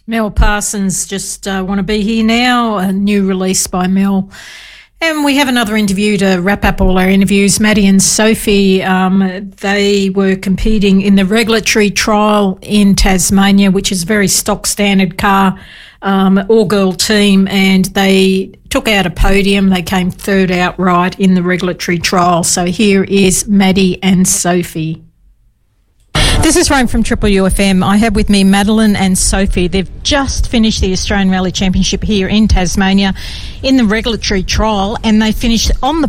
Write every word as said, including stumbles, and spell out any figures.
Mel Parsons, just uh, want to be here now, a new release by Mel. And we have another interview to wrap up all our interviews. Maddie and Sophie, um, they were competing in the regulatory trial in Tasmania, which is a very stock standard car, um, all-girl team, and they took out a podium. They came third outright in the regulatory trial. So here is Maddie and Sophie. This is Rome from Triple U F M. I have with me Madeline and Sophie. They've just finished the Australian Rally Championship here in Tasmania in the regulatory trial, and they finished on the